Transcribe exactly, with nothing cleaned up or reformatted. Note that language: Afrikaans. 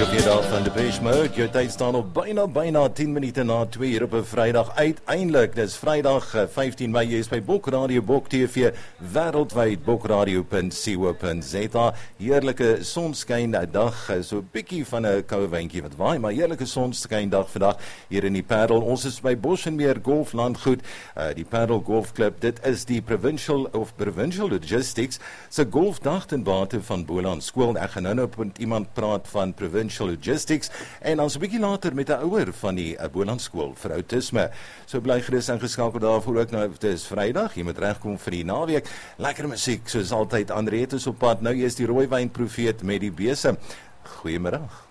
Dag van Depeche Mode. Jou tyd staan op byna byna tien minute na twee hier op 'n Vrydag. Uiteindelik, dis Vrydag vyftien Mei, jy is by Bok Radio, Bok T V, wêreldwyd bokradio punt co punt za. Heerlike sonskyn dag, so 'n bietjie van 'n koue windjie wat waai, maar heerlike sonskyn dag vandag hier in die Parel. Ons is by Bosch en Meer Golflandgoed, uh, die Parel Golfklub. Dit is die Provincial of Provincial Logistics se golfdag ten bate van Boland Skool. Ek gaan nou nou met iemand praat van Provincial Logistics en dan so 'n bietjie later met 'n ouer van die uh, Boland Skool vir autisme. So bly gerus ingeskakel daarvoor ook. Nou, dit is Vrydag, jy moet regkom vir die naweek. Lekker musiek soos altyd. Andreet is op pad. Nou jy is die Rooiwyn Profeet met die besem. Goeiemiddag.